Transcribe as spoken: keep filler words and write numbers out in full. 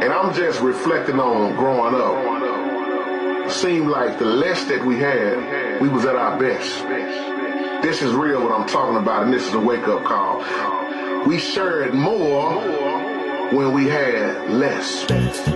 And I'm just reflecting on growing up. It seemed like the less that we had, we was at our best. This is real what I'm talking about, and this is a wake-up call. We shared more when we had less.